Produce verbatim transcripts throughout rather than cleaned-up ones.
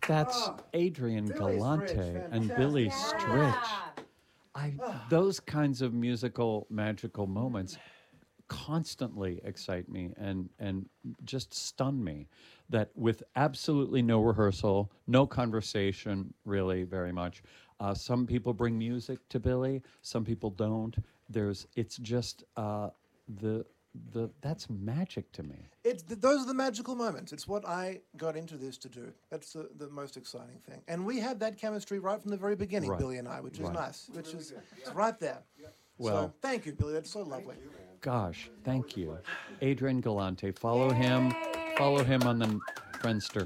That's Adrian Billy Galante Stritch, and fantastic. Billy Stritch. I those kinds of musical magical moments constantly excite me and and just stun me. That with absolutely no rehearsal, no conversation, really very much. Uh, some people bring music to Billy, some people don't. There's it's just uh, the the that's magic to me. It's th- those are the magical moments. It's what I got into this to do. That's the, the most exciting thing. And we had that chemistry right from the very beginning, Right. Billy and I, which is Right. nice. Which is it's right there. Well- so thank you, Billy. That's so lovely. Gosh, thank you. Adrian Galante. Follow him. Follow him on the Friendster.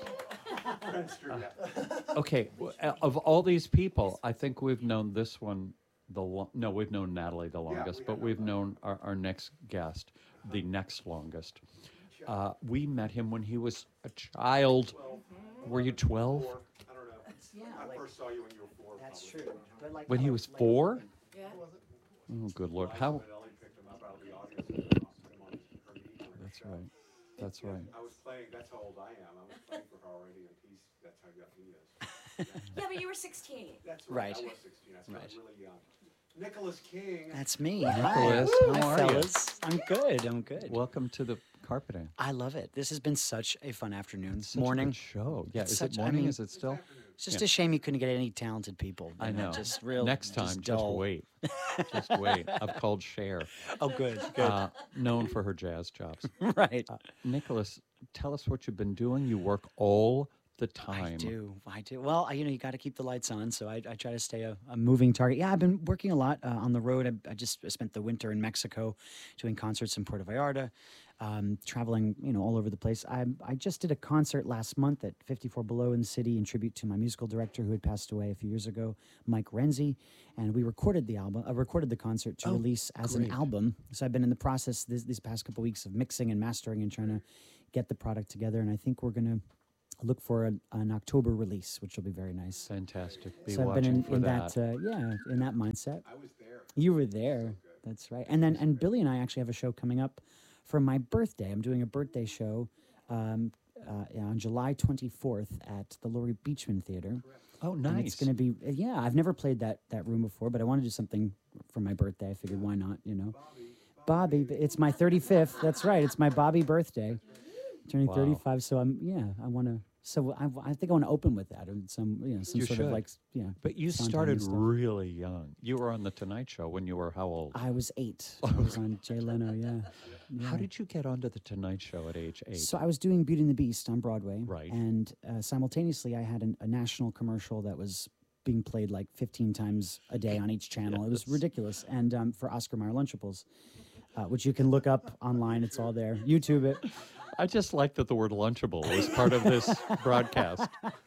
Uh, okay, w- uh, of all these people, I think we've known this one the lo- no, we've known Natalie the longest, but we've known our, our next guest the next longest. Uh, we met him when he was a child. Were you twelve? I don't know. Yeah, I like, first saw you when you were four. that's probably. true. But like When he like- was like- four? Yeah. Oh, good Lord. Liza How? Minnelli picked him up out of the audience and tossed him on his- her knee on her That's show. right. That's right. I was playing, that's how old I am. I was playing for her already, and he's, that's how young he is. Yeah, but you were sixteen. That's right. I Right. was sixteen. I started Right. really young. Nicholas King. That's me. Nicholas, Hi. how Hi, are you? fellas. I'm good. I'm good. Welcome to the carpeting. I love it. This has been such a fun afternoon. Such a Morning. good show. Yeah, It's is such- it I morning? mean, Is it still? It's just Yeah. a shame you couldn't get any talented people. I you know. Just real. Next time, just, dull. wait. Just wait. I've called Cher, Oh, good. Good. uh, known for her jazz chops. right. Uh, Nicholas, tell us what you've been doing. You work all the I time. do. I do. Well, I, you know, you got to keep the lights on, so I, I try to stay a, a moving target. Yeah, I've been working a lot uh, on the road. I, I just spent the winter in Mexico doing concerts in Puerto Vallarta, um, traveling, you know, all over the place. I, I just did a concert last month at fifty-four Below in the city in tribute to my musical director who had passed away a few years ago, Mike Renzi, and we recorded the album. I recorded the concert to Oh, release as great. an album. So I've been in the process this, these past couple weeks of mixing and mastering and trying to get the product together. And I think we're gonna look for an, an October release, which will be very nice. Fantastic. Be so I've watching been in, for in that. that, uh, yeah, in that mindset. I was there. You were there. That's right. And then, and Billy and I actually have a show coming up for my birthday. I'm doing a birthday show um, uh, on July twenty-fourth at the Laurie Beachman Theater. Oh, And nice. it's going to be, uh, yeah, I've never played that that room before, but I want to do something for my birthday. I figured, why not, you know? Bobby, but it's my thirty-fifth. That's right. It's my Bobby birthday. Turning Wow. thirty-five. So I'm, yeah, I want to, so I, I think I want to open with that. And some, you know, some You sort should. of like, yeah. But you Sondheim started stuff. really young. You were on The Tonight Show when you were how old? I was eight. I was on Jay Leno, yeah. How Yeah. did you get onto The Tonight Show at age eight? So I was doing Beauty and the Beast on Broadway. Right. And uh, simultaneously, I had an, a national commercial that was being played like fifteen times a day on each channel. It was Yes. ridiculous. And um, for Oscar Mayer Lunchables, uh, which you can look up online. It's all there. YouTube it. I just like that the word Lunchable was part of this broadcast.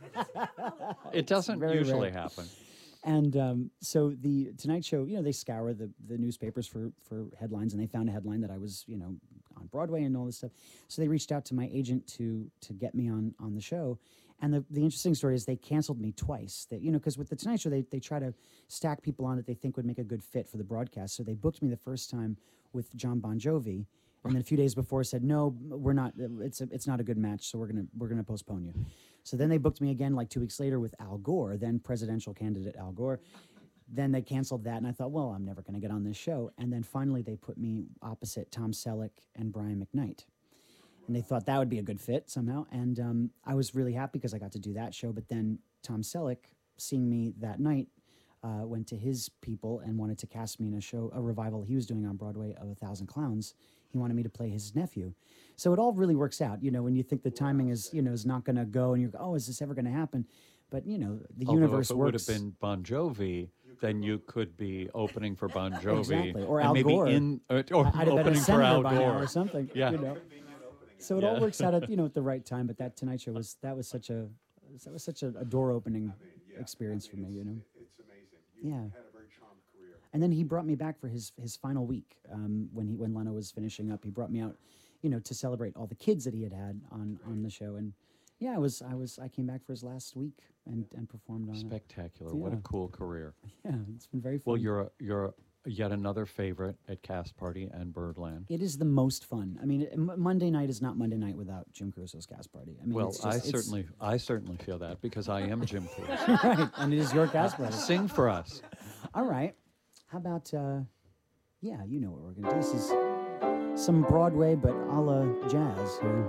It doesn't very usually rare. happen. And um, so the Tonight Show, you know, they scour the, the newspapers for, for headlines, and they found a headline that I was, you know, on Broadway and all this stuff. So they reached out to my agent to to get me on on the show. And the, the interesting story is they canceled me twice. They, you know, because with the Tonight Show, they, they try to stack people on that they think would make a good fit for the broadcast. So they booked me the first time with John Bon Jovi, and then a few days before said, no, we're not. It's a, it's not a good match, so we're gonna we're gonna postpone you. So then they booked me again like two weeks later with Al Gore, then presidential candidate Al Gore. Then they canceled that, and I thought, well, I'm never going to get on this show. And then finally they put me opposite Tom Selleck and Brian McKnight. And they thought that would be a good fit somehow. And um, I was really happy because I got to do that show. But then Tom Selleck, seeing me that night, uh, went to his people and wanted to cast me in a show, a revival he was doing on Broadway of A Thousand Clowns. He wanted me to play his nephew. So it all really works out, you know, when you think the timing is, you know, is not going to go and you're, oh, is this ever going to happen? But, you know, the Although universe if it would works. have been Bon Jovi, then you could be opening for Bon Jovi. Exactly, or and Al maybe Gore. in uh, or I'd have been a opening for senator Al by now Gore or something, Yeah. you know. So it all Yeah. works out at, you know, at the right time. But that Tonight Show was, that was such a, that was such a, a door opening experience for me, you know. It's amazing. You Yeah. had a very charmed career. And then he brought me back for his his final week um, when he when Leno was finishing up. He brought me out, you know, to celebrate all the kids that he had had on, on the show. And yeah, I was I was I came back for his last week and, and performed on it. Spectacular. What a Yeah. cool career. Yeah, it's been very fun. Well, you're a, you're yet another favorite at Cast Party and Birdland. It is the most fun. I mean, it, M- Monday night is not Monday night without Jim Caruso's Cast Party. I mean, Well, it's just, I it's- certainly, I certainly feel that because I am Jim Caruso. right, and it is your Cast Party. Sing for us. All right. How about, uh, yeah, you know what we're going to do. This is some Broadway, but a la jazz here.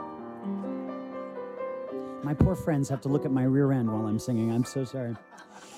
My poor friends have to look at my rear end while I'm singing. I'm so sorry.